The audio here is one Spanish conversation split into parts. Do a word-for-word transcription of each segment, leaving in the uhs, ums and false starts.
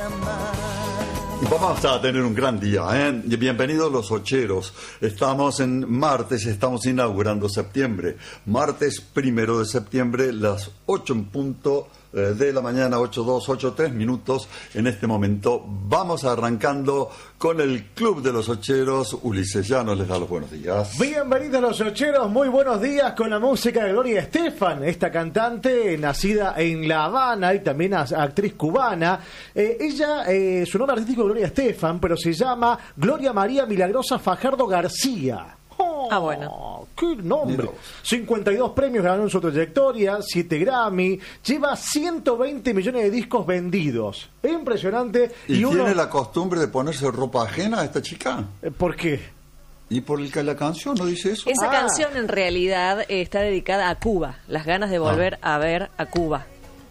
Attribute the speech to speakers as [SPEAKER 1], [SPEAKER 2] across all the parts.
[SPEAKER 1] Y vamos a tener un gran día, ¿eh? Bienvenidos los ocheros. Estamos en martes, estamos inaugurando septiembre. Martes primero de septiembre, las ocho en punto de la mañana, ocho dos, ocho tres minutos. En este momento vamos arrancando con el Club de los Ocheros. Ulises Llanos les da los buenos días.
[SPEAKER 2] Bienvenidos los Ocheros, muy buenos días con la música de Gloria Estefan, esta cantante nacida en La Habana y también actriz cubana. Eh, ella, eh, su nombre artístico es Gloria Estefan, pero se llama Gloria María Milagrosa Fajardo García. Oh,
[SPEAKER 3] ah, bueno.
[SPEAKER 2] ¡Qué nombre! cincuenta y dos premios ganó en su trayectoria, siete Grammy, lleva ciento veinte millones de discos vendidos. Es impresionante.
[SPEAKER 1] ¿Y,
[SPEAKER 2] y uno...
[SPEAKER 1] tiene la costumbre de ponerse ropa ajena a esta chica?
[SPEAKER 2] ¿Por qué?
[SPEAKER 1] ¿Y por el que la canción no dice eso?
[SPEAKER 3] Esa
[SPEAKER 2] ah.
[SPEAKER 3] canción en realidad eh, está dedicada a Cuba, las ganas de volver ah. a ver a Cuba.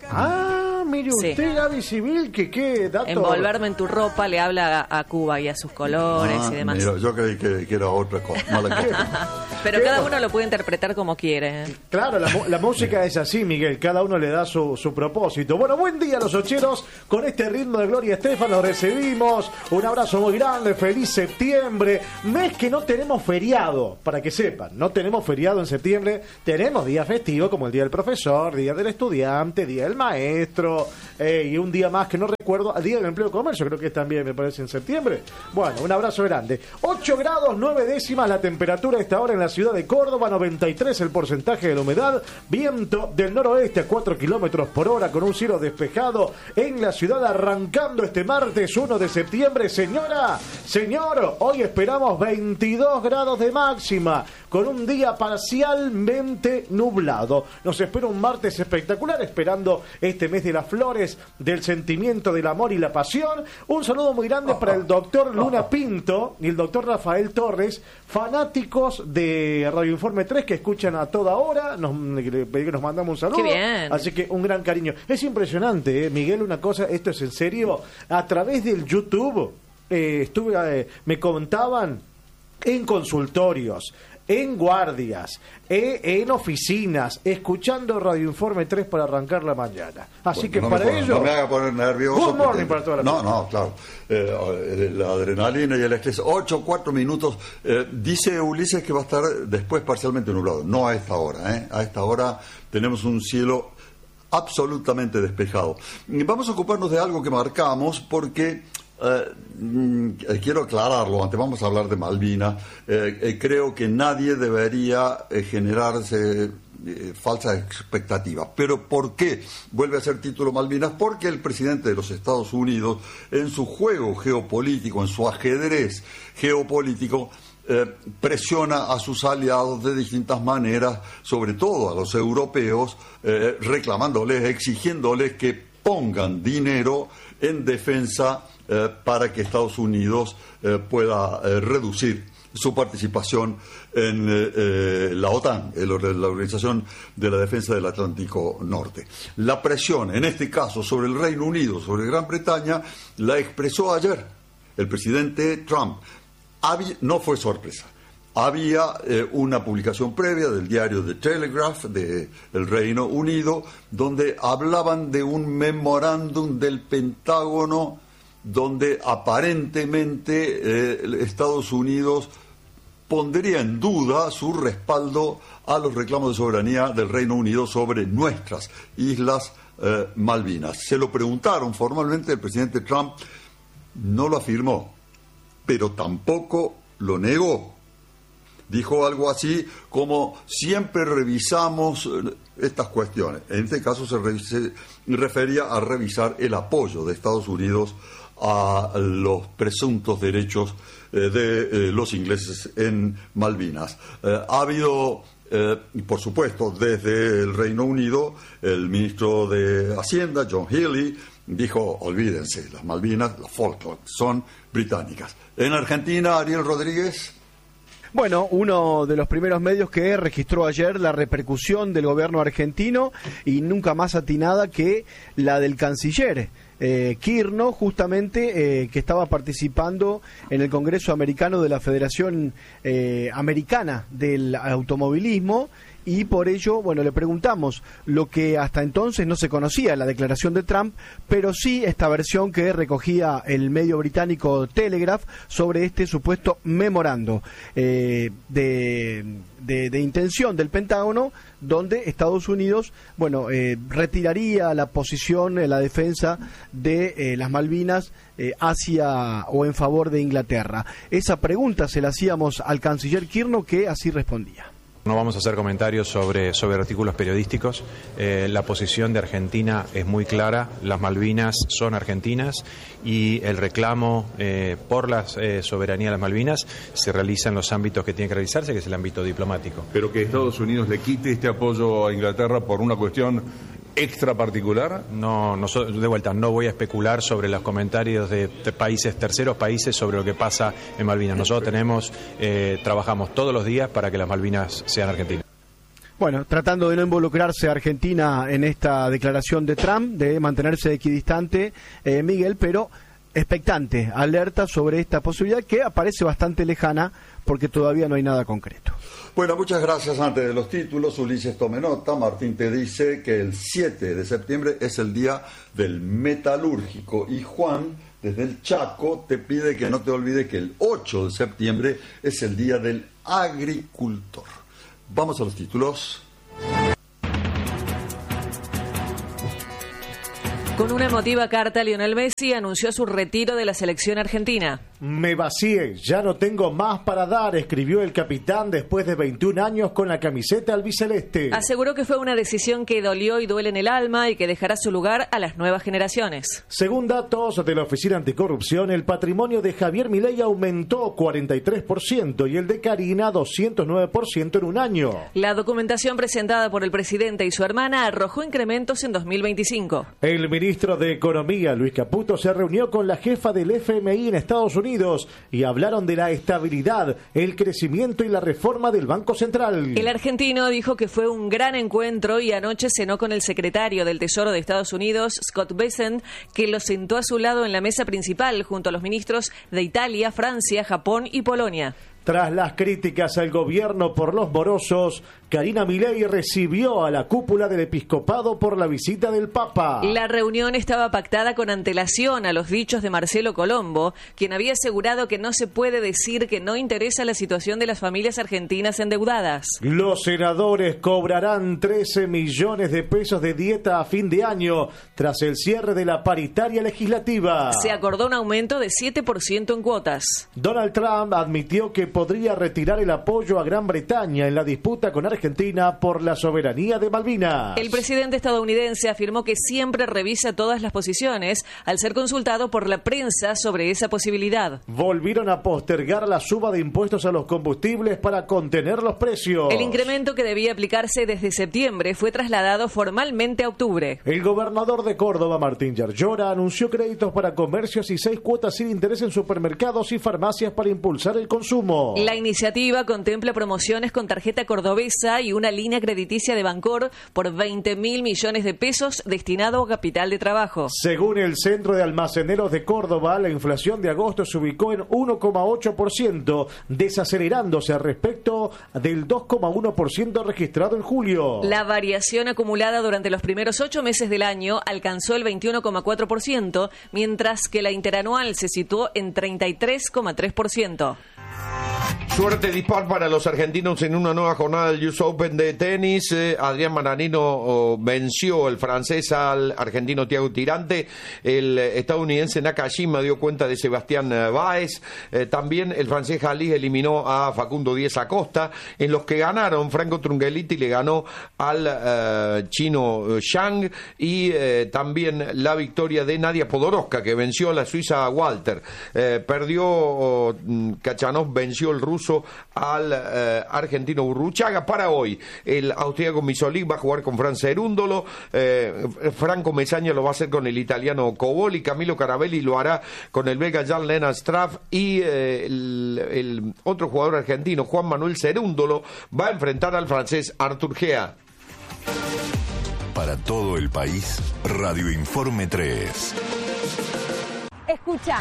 [SPEAKER 2] Ah, mire usted, sí. Gaby Civil, que qué dato.
[SPEAKER 3] Envolverme en tu ropa le habla a, a Cuba y a sus colores
[SPEAKER 1] ah,
[SPEAKER 3] y demás.
[SPEAKER 1] Mira, yo creí que, que era otra cosa. No la
[SPEAKER 3] Pero cada uno lo puede interpretar como quiere. ¿eh?
[SPEAKER 2] Claro, la, la música es así, Miguel. Cada uno le da su, su propósito. Bueno, buen día los ocheros. Con este ritmo de Gloria Estefan los recibimos. Un abrazo muy grande. Feliz septiembre. Mes que no tenemos feriado, para que sepan. No tenemos feriado en septiembre. Tenemos día festivo como el Día del Profesor, Día del Estudiante, Día del Maestro. Eh, y un día más que no recuerdo, Día del Empleo y Comercio, creo que es también, me parece, en septiembre. Bueno, un abrazo grande. ocho grados nueve décimas la temperatura a esta hora en la ciudad de Córdoba, noventa y tres el porcentaje de la humedad, viento del noroeste a cuatro kilómetros por hora con un cielo despejado en la ciudad, arrancando este martes uno de septiembre. Señora, señor, hoy esperamos veintidós grados de máxima con un día parcialmente nublado. Nos espera un martes espectacular, esperando este mes de las flores, del sentimiento, del amor y la pasión. Un saludo muy grande para el doctor Luna Pinto y el doctor Rafael Torres, fanáticos de Radio Informe tres que escuchan a toda hora. Nos pedí que nos mandamos un saludo.
[SPEAKER 3] Qué bien.
[SPEAKER 2] Así que un gran cariño. Es impresionante, ¿eh? Miguel, una cosa, esto es en serio. A través del YouTube eh, estuve, eh, me contaban en consultorios, en guardias, eh, en oficinas, escuchando Radio Informe tres para arrancar la mañana. Así bueno, que
[SPEAKER 1] no
[SPEAKER 2] para
[SPEAKER 1] me,
[SPEAKER 2] ello...
[SPEAKER 1] No me haga poner nervioso.
[SPEAKER 2] Good morning
[SPEAKER 1] porque,
[SPEAKER 2] para toda la
[SPEAKER 1] No,
[SPEAKER 2] gente.
[SPEAKER 1] no, claro. Eh, la adrenalina y el estrés. ocho, cuatro minutos. Eh, dice Ulises que va a estar después parcialmente nublado. No a esta hora, ¿eh? A esta hora tenemos un cielo absolutamente despejado. Vamos a ocuparnos de algo que marcamos porque... Uh, quiero aclararlo, antes vamos a hablar de Malvinas. Eh, eh, creo que nadie debería eh, generarse eh, falsas expectativas. Pero ¿por qué vuelve a ser título Malvinas? Porque el presidente de los Estados Unidos, en su juego geopolítico, en su ajedrez geopolítico, eh, presiona a sus aliados de distintas maneras, sobre todo a los europeos, eh, reclamándoles, exigiéndoles que pongan dinero en defensa Eh, para que Estados Unidos eh, pueda eh, reducir su participación en eh, eh, la OTAN, en la Organización de la Defensa del Atlántico Norte. La presión, en este caso, sobre el Reino Unido, sobre Gran Bretaña, la expresó ayer el presidente Trump. Había, no fue sorpresa. Había eh, una publicación previa del diario The Telegraph del Reino Unido, donde hablaban de un memorándum del Pentágono donde aparentemente eh, Estados Unidos pondría en duda su respaldo a los reclamos de soberanía del Reino Unido sobre nuestras islas eh, Malvinas. Se lo preguntaron formalmente, el presidente Trump no lo afirmó, pero tampoco lo negó. Dijo algo así como: siempre revisamos estas cuestiones. En este caso se, re- se refería a revisar el apoyo de Estados Unidos a los presuntos derechos eh, de eh, los ingleses en Malvinas. Eh, ha habido, eh, por supuesto, desde el Reino Unido, el ministro de Hacienda, John Healey, dijo: olvídense, las Malvinas, las Falkland, son británicas. En Argentina, Ariel Rodríguez.
[SPEAKER 4] Bueno, uno de los primeros medios que registró ayer la repercusión del gobierno argentino, y nunca más atinada que la del canciller eh, Kirchner, justamente eh, que estaba participando en el Congreso Americano de la Federación eh, Americana del Automovilismo, y por ello, bueno, le preguntamos lo que hasta entonces no se conocía, la declaración de Trump, pero sí esta versión que recogía el medio británico Telegraph sobre este supuesto memorando eh, de, de, de intención del Pentágono, donde Estados Unidos, bueno, eh, retiraría la posición en la defensa de eh, las Malvinas eh, hacia o en favor de Inglaterra. Esa pregunta se la hacíamos al canciller Kirchner, que así respondía.
[SPEAKER 5] No vamos a hacer comentarios sobre, sobre artículos periodísticos. Eh, la posición de Argentina es muy clara. Las Malvinas son argentinas y el reclamo eh, por la eh, soberanía de las Malvinas se realiza en los ámbitos que tiene que realizarse, que es el ámbito diplomático.
[SPEAKER 6] Pero que Estados Unidos le quite este apoyo a Inglaterra por una cuestión extra particular.
[SPEAKER 5] No, no, de vuelta, no voy a especular sobre los comentarios de, de países, terceros países, sobre lo que pasa en Malvinas. Nosotros tenemos, eh, trabajamos todos los días para que las Malvinas sean argentinas.
[SPEAKER 4] Bueno, tratando de no involucrarse a Argentina en esta declaración de Trump, de mantenerse equidistante, eh, Miguel, pero expectante, alerta sobre esta posibilidad que aparece bastante lejana porque todavía no hay nada concreto.
[SPEAKER 1] Bueno, muchas gracias. Antes de los títulos, Ulises tome nota. Martín te dice que el siete de septiembre es el día del metalúrgico y Juan, desde el Chaco, te pide que no te olvides que el ocho de septiembre es el día del agricultor. Vamos a los títulos.
[SPEAKER 3] Con una emotiva carta, Lionel Messi anunció su retiro de la selección argentina.
[SPEAKER 2] Me vacié, ya no tengo más para dar, escribió el capitán después de veintiún años con la camiseta albiceleste.
[SPEAKER 3] Aseguró que fue una decisión que dolió y duele en el alma y que dejará su lugar a las nuevas generaciones.
[SPEAKER 2] Según datos de la Oficina Anticorrupción, el patrimonio de Javier Milei aumentó cuarenta y tres por ciento y el de Karina doscientos nueve por ciento en un año.
[SPEAKER 3] La documentación presentada por el presidente y su hermana arrojó incrementos en dos mil veinticinco.
[SPEAKER 2] El ministro de Economía, Luis Caputo, se reunió con la jefa del F M I en Estados Unidos y hablaron de la estabilidad, el crecimiento y la reforma del Banco Central.
[SPEAKER 3] El argentino dijo que fue un gran encuentro y anoche cenó con el secretario del Tesoro de Estados Unidos, Scott Bessent, que lo sentó a su lado en la mesa principal junto a los ministros de Italia, Francia, Japón y Polonia.
[SPEAKER 2] Tras las críticas al gobierno por los morosos, Karina Milei recibió a la cúpula del episcopado por la visita del Papa.
[SPEAKER 3] La reunión estaba pactada con antelación a los dichos de Marcelo Colombo, quien había asegurado que no se puede decir que no interesa la situación de las familias argentinas endeudadas.
[SPEAKER 2] Los senadores cobrarán trece millones de pesos de dieta a fin de año tras el cierre de la paritaria legislativa.
[SPEAKER 3] Se acordó un aumento de siete por ciento en cuotas.
[SPEAKER 2] Donald Trump admitió que podría retirar el apoyo a Gran Bretaña en la disputa con Argentina por la soberanía de Malvinas.
[SPEAKER 3] El presidente estadounidense afirmó que siempre revisa todas las posiciones al ser consultado por la prensa sobre esa posibilidad.
[SPEAKER 2] Volvieron a postergar la suba de impuestos a los combustibles para contener los precios.
[SPEAKER 3] El incremento que debía aplicarse desde septiembre fue trasladado formalmente a octubre.
[SPEAKER 2] El gobernador de Córdoba, Martín Yarlora, anunció créditos para comercios y seis cuotas sin interés en supermercados y farmacias para impulsar el consumo.
[SPEAKER 3] La iniciativa contempla promociones con tarjeta cordobesa y una línea crediticia de Bancor por veinte mil millones de pesos destinado a capital de trabajo.
[SPEAKER 2] Según el Centro de Almaceneros de Córdoba, la inflación de agosto se ubicó en uno coma ocho por ciento, desacelerándose respecto del dos coma uno por ciento registrado en julio.
[SPEAKER 3] La variación acumulada durante los primeros ocho meses del año alcanzó el veintiuno coma cuatro por ciento, mientras que la interanual se situó en treinta y tres coma tres por ciento.
[SPEAKER 7] Suerte dispar para los argentinos en una nueva jornada del U S Open de tenis. Eh, Adrián Manarino oh, venció el francés al argentino Thiago Tirante. El eh, estadounidense Nakashima dio cuenta de Sebastián eh, Báez. Eh, también el francés Jalí eliminó a Facundo Díez Acosta. En los que ganaron, Franco Trungelliti le ganó al eh, chino Zhang. Y eh, también la victoria de Nadia Podoroska, que venció a la suiza Walter. Eh, perdió oh, Kachanov, venció el ruso al eh, argentino Burruchaga. Para hoy el austríaco Misolic va a jugar con Fran Cerúndolo, eh, Franco Mesaña lo va a hacer con el italiano Coboli, Camilo Carabelli lo hará con el belga Jan-Lennart Straff y eh, el, el otro jugador argentino Juan Manuel Cerúndolo va a enfrentar al francés Artur Gea.
[SPEAKER 8] Para todo el país, Radio Informe tres.
[SPEAKER 9] Escucha.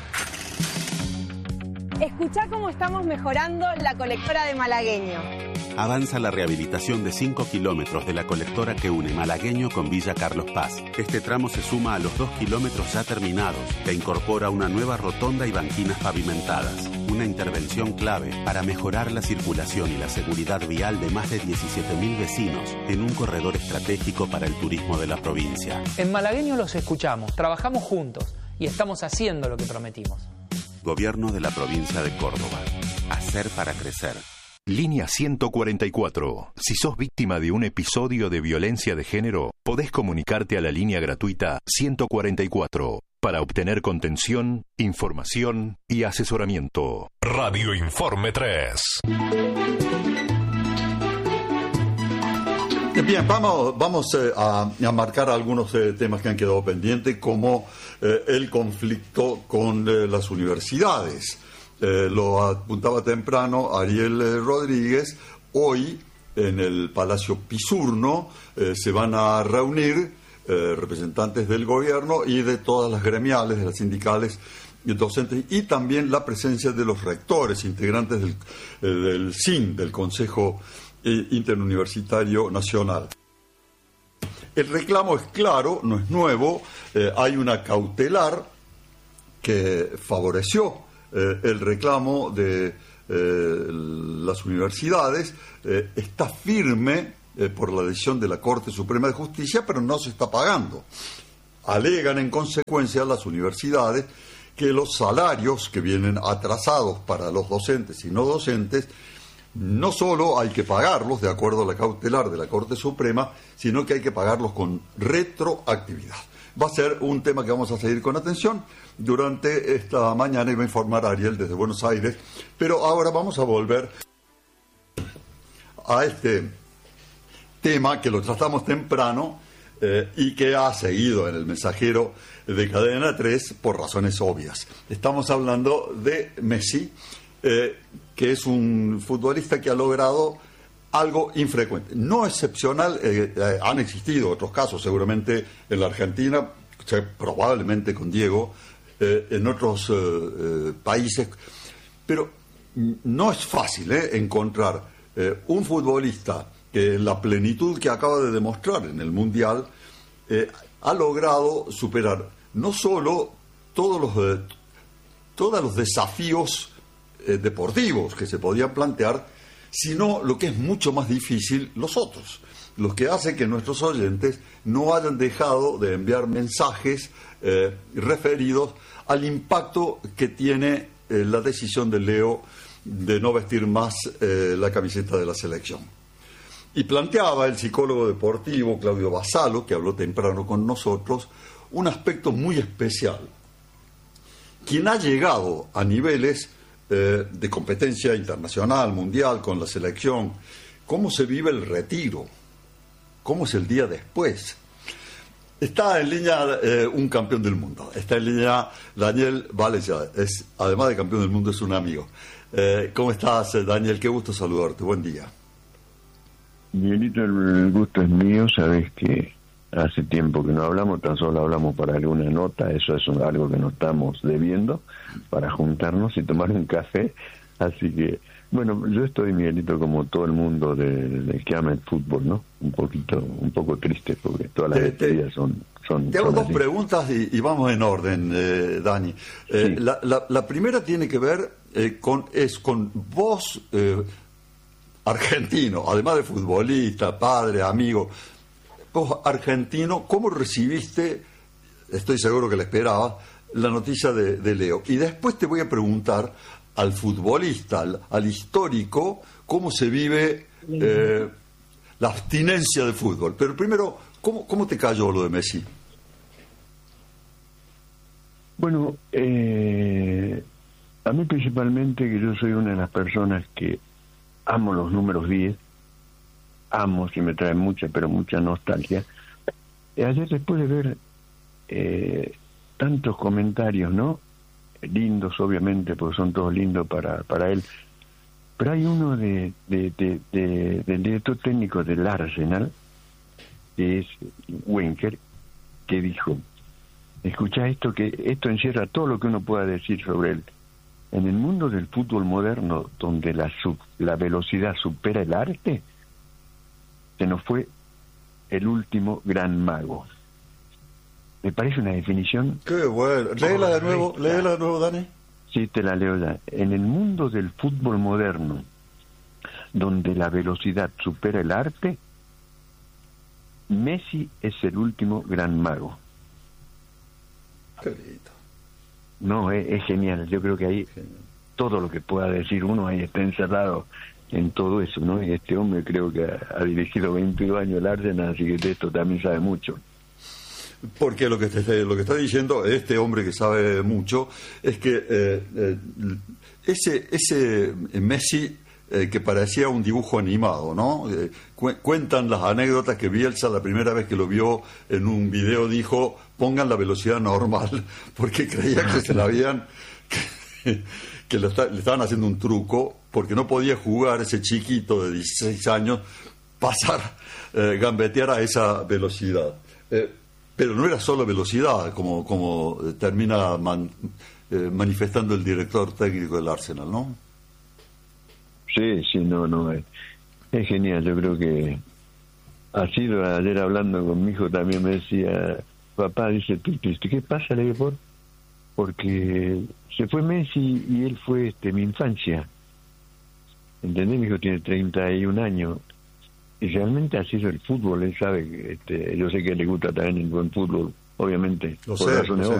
[SPEAKER 9] Escuchá cómo estamos mejorando la colectora de malagueño.
[SPEAKER 10] avanza la rehabilitación de cinco kilómetros de la colectora que une Malagueño con Villa Carlos Paz. Este tramo se suma a los dos kilómetros ya terminados e incorpora una nueva rotonda y banquinas pavimentadas. Una intervención clave para mejorar la circulación y la seguridad vial de más de diecisiete mil vecinos en un corredor estratégico para el turismo de la provincia.
[SPEAKER 11] En Malagueño los escuchamos, trabajamos juntos y estamos haciendo lo que prometimos.
[SPEAKER 10] Gobierno de la provincia de Córdoba. Hacer para crecer.
[SPEAKER 8] Línea ciento cuarenta y cuatro. Si sos víctima de un episodio de violencia de género, podés comunicarte a la línea gratuita ciento cuarenta y cuatro para obtener contención, información y asesoramiento. Radio Informe tres.
[SPEAKER 1] Bien, vamos, vamos eh, a, a marcar algunos eh, temas que han quedado pendientes, como eh, el conflicto con eh, las universidades. Eh, lo apuntaba temprano Ariel eh, Rodríguez. Hoy, en el Palacio Pisurno, eh, se van a reunir eh, representantes del gobierno y de todas las gremiales, de las sindicales y docentes, y también la presencia de los rectores, integrantes del, eh, del S I N, del Consejo Interuniversitario Nacional. El reclamo es claro, no es nuevo. Eh, hay una cautelar que favoreció eh, el reclamo de eh, las universidades. Eh, está firme eh, por la decisión de la Corte Suprema de Justicia, pero no se está pagando. Alegan en consecuencia las universidades que los salarios que vienen atrasados para los docentes y no docentes no solo hay que pagarlos de acuerdo a la cautelar de la Corte Suprema, sino que hay que pagarlos con retroactividad. Va a ser un tema que vamos a seguir con atención durante esta mañana y va a informar Ariel desde Buenos Aires. Pero ahora vamos a volver a este tema que lo tratamos temprano eh, y que ha seguido en el mensajero de Cadena tres por razones obvias. Estamos hablando de Messi, eh, que es un futbolista que ha logrado algo infrecuente, no excepcional. Eh, eh, han existido otros casos, seguramente en la Argentina, probablemente con Diego, eh, en otros eh, eh, países, pero no es fácil eh, encontrar eh, un futbolista que en la plenitud que acaba de demostrar en el Mundial eh, ha logrado superar no solo todos los, eh, todos los desafíos Eh, deportivos que se podían plantear, sino lo que es mucho más difícil, los otros, lo que hace que nuestros oyentes no hayan dejado de enviar mensajes eh, referidos al impacto que tiene eh, la decisión de Leo de no vestir más eh, la camiseta de la selección. Y planteaba el psicólogo deportivo Claudio Basalo, que habló temprano con nosotros, un aspecto muy especial. Quien ha llegado a niveles Eh, de competencia internacional, mundial, con la selección, cómo se vive el retiro, cómo es el día después. Está en línea eh, un campeón del mundo, está en línea Daniel Valesa, es, además de campeón del mundo, es un amigo. Eh, ¿Cómo estás, Daniel? Qué gusto saludarte, buen día.
[SPEAKER 12] Miguelito, el gusto es mío, sabes que hace tiempo que no hablamos, tan solo hablamos para alguna nota, eso es algo que nos estamos debiendo, para juntarnos y tomar un café, así que, bueno, yo estoy, Miguelito, como todo el mundo de, de que ama el fútbol, ¿no? Un poquito, un poco triste, porque todas las despedidas son... son
[SPEAKER 1] Te hago
[SPEAKER 12] son
[SPEAKER 1] dos
[SPEAKER 12] así.
[SPEAKER 1] preguntas y, y vamos en orden, eh, Dani. Eh,
[SPEAKER 12] Sí.
[SPEAKER 1] la, la, la primera tiene que ver eh, con, es con vos, eh, argentino, además de futbolista, padre, amigo, vos argentino, ¿cómo recibiste, estoy seguro que la esperabas, la noticia de, de Leo? Y después te voy a preguntar al futbolista, al, al histórico, cómo se vive eh, la abstinencia del fútbol. Pero primero, ¿cómo, cómo te cayó lo de Messi?
[SPEAKER 12] Bueno, eh, a mí principalmente, que yo soy una de las personas que amo los números diez, amo, si me trae mucha, pero mucha nostalgia. Eh, ayer, después de ver eh, tantos comentarios, ¿no? Lindos, obviamente, porque son todos lindos para, para él, pero hay uno de, de, de, de, del director técnico del Arsenal, que es Wenger, que dijo: escucha esto, que esto encierra todo lo que uno pueda decir sobre él. En el mundo del fútbol moderno, donde la, sub, la velocidad supera el arte, se nos fue el último gran mago. Me parece una definición...
[SPEAKER 1] Qué bueno. Léela de nuevo, léela de nuevo, Dani.
[SPEAKER 12] Sí, te la leo ya. En el mundo del fútbol moderno, donde la velocidad supera el arte, Messi es el último gran mago.
[SPEAKER 1] Qué lindo.
[SPEAKER 12] No, es, es genial. Yo creo que ahí genial. Todo lo que pueda decir uno ahí está encerrado en todo eso, ¿no? Y este hombre creo que ha, ha dirigido veintidós años el Arsenal, así que de esto también sabe mucho.
[SPEAKER 1] Porque lo que, te, lo que está diciendo este hombre que sabe mucho es que eh, eh, ese, ese Messi eh, que parecía un dibujo animado, ¿no? Eh, cu- cuentan las anécdotas que Bielsa la primera vez que lo vio en un video dijo, pongan la velocidad normal, porque creía que se la habían... que, que le, está, le estaban haciendo un truco, porque no podía jugar ese chiquito de dieciséis años, pasar, eh, gambetear a esa velocidad. Eh, Pero no era solo velocidad, como, como termina man, eh, manifestando el director técnico del Arsenal, ¿no?
[SPEAKER 12] Sí, sí, no, no, es, es genial. Yo creo que ha sido, ayer hablando con mi hijo también me decía, papá, dice, ¿qué pasa, le por? Porque se fue Messi y él fue este mi infancia. ¿Entendés? Mi hijo tiene treinta y un años. Y realmente ha sido el fútbol, él sabe que este, yo sé que le gusta también el buen fútbol, obviamente,
[SPEAKER 1] lo
[SPEAKER 12] por
[SPEAKER 1] sé,
[SPEAKER 12] razones
[SPEAKER 1] lo sé.